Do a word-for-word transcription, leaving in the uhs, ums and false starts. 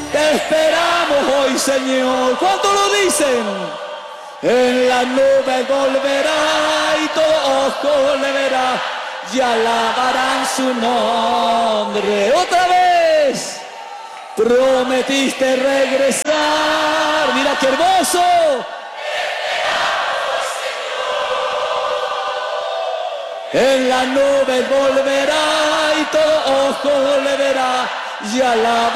Te esperamos hoy, Señor. ¿Cuánto lo dicen? En la nube volverá y todo ojo le verá y alabarán su nombre. Otra vez. Prometiste regresar. Mira qué hermoso. En la nube volverá y todo ojo le verá y alabará.